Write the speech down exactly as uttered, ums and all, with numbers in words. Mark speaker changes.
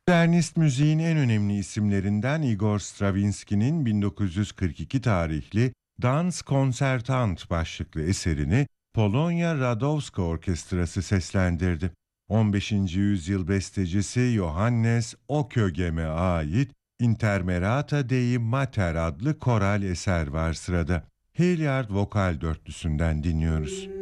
Speaker 1: Modernist müziğin en önemli isimlerinden Igor Stravinsky'nin bin dokuz yüz kırk iki tarihli Dans Concertant başlıklı eserini Polonya Radowska Orkestrası seslendirdi. on beşinci yüzyıl bestecisi Johannes Okögem'e ait Intermerata Dei Mater adlı koral eser var sırada. Hilliard vokal dörtlüsünden dinliyoruz.